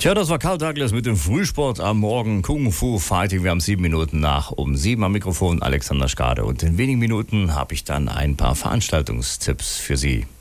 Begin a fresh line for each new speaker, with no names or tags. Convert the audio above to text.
Tja, das war Karl Douglas mit dem Frühsport am Morgen. Kung Fu Fighting. Wir haben 7 Minuten nach um 7 am Mikrofon. Alexander Skade. Und in wenigen Minuten habe ich dann ein paar Veranstaltungstipps für Sie.